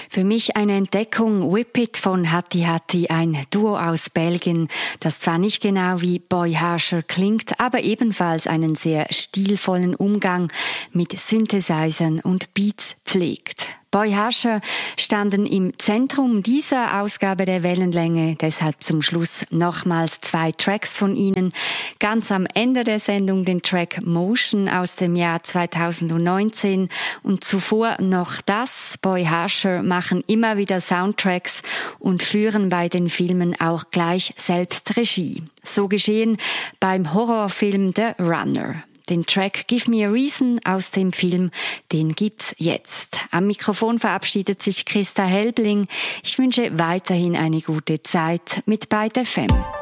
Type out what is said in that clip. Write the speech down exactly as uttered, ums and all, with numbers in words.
Für mich eine Entdeckung, Whip It von Hattie Hattie, ein Duo aus Belgien, das zwar nicht genau wie Boy Harsher klingt, aber ebenfalls einen sehr stilvollen Umgang mit Synthesizern und Beats pflegt. Boy Harsher standen im Zentrum dieser Ausgabe der Wellenlänge, deshalb zum Schluss nochmals zwei Tracks von ihnen. Ganz am Ende der Sendung den Track Motion aus dem Jahr zweitausendneunzehn und zuvor noch das. Boy Harsher machen immer wieder Soundtracks und führen bei den Filmen auch gleich selbst Regie. So geschehen beim Horrorfilm The Runner. Den Track Give Me a Reason aus dem Film, den gibt's jetzt. Am Mikrofon verabschiedet sich Christa Helbling. Ich wünsche weiterhin eine gute Zeit mit Byte F M.